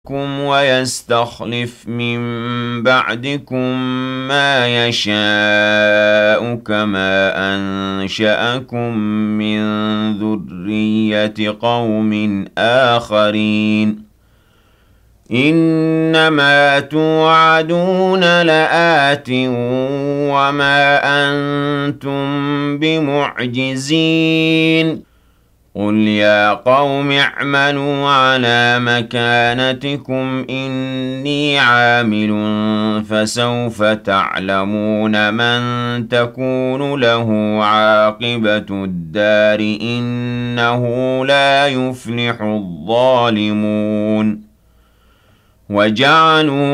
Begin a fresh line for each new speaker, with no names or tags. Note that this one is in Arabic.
ويستخلف من بعدكم ما يشاء كما أنشأكم من ذرية قوم آخرين إنما توعدون لآت وما أنتم بمعجزين قل يا قوم اعملوا على مكانتكم إني عامل فسوف تعلمون من تكون له عاقبة الدار إنه لا يفلح الظالمون وجعلوا